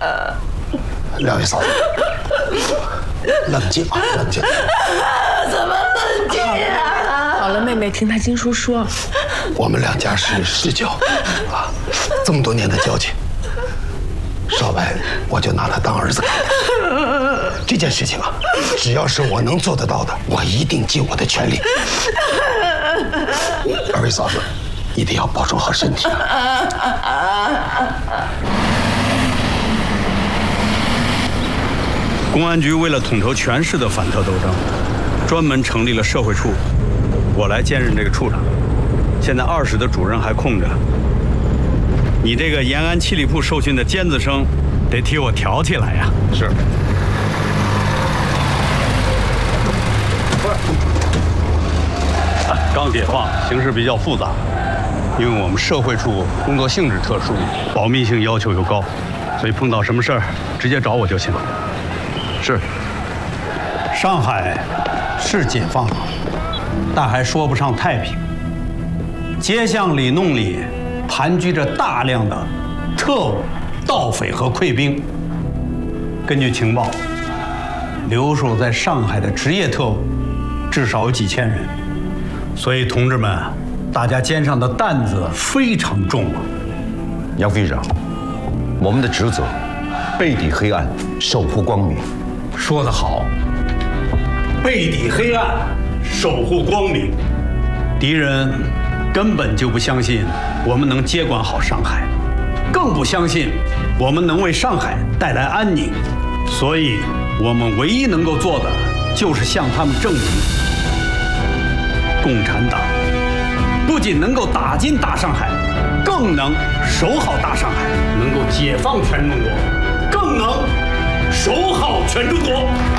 两位嫂子，冷静啊，冷静。 怎么冷静啊？ 好了，妹妹，听他金叔说， 我们两家是世交啊，这么多年的交情，少白我就拿他当儿子看待。这件事情啊，只要是我能做得到的，我一定尽我的全力。二位嫂子，一定要保重好身体啊！ 公安局为了统筹全市的反特斗争，专门成立了社会处，我来兼任这个处长。现在2室的主任还空着，你这个延安七里铺受训的尖子生，得替我挑起来呀！ 是。 刚解放，形势比较复杂，因为我们社会处工作性质特殊，保密性要求又高，所以碰到什么事儿直接找我就行。是。上海是解放了，但还说不上太平。街巷里弄里盘踞着大量的特务、盗匪和溃兵。根据情报，留守在上海的职业特务至少有几千人。所以，同志们，大家肩上的担子非常重啊！ 杨局长，我们的职责，背抵黑暗，守护光明。 说得好，背抵黑暗，守护光明。敌人根本就不相信我们能接管好上海，更不相信我们能为上海带来安宁。所以，我们唯一能够做的，就是向他们证明。共产党不仅能够打进大上海，更能守好大上海，能够解放全中国，更能守好全中国。